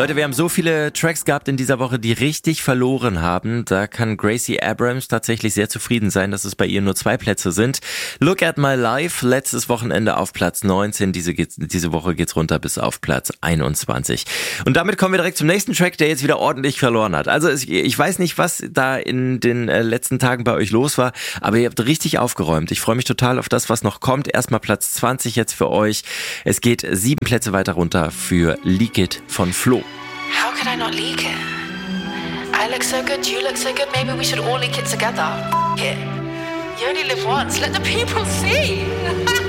Leute, wir haben so viele Tracks gehabt in dieser Woche, die richtig verloren haben. Da kann Gracie Abrams tatsächlich sehr zufrieden sein, dass es bei ihr nur 2 Plätze sind. Look at My Life, letztes Wochenende auf Platz 19. Diese Woche geht's runter bis auf Platz 21. Und damit kommen wir direkt zum nächsten Track, der jetzt wieder ordentlich verloren hat. Also ich weiß nicht, was da in den letzten Tagen bei euch los war, aber ihr habt richtig aufgeräumt. Ich freue mich total auf das, was noch kommt. Erstmal Platz 20 jetzt für euch. Es geht 7 Plätze weiter runter für Leak It von Flo. How could I not leak it? I look so good, you look so good, maybe we should all leak it together. It. You only live once, let the people see.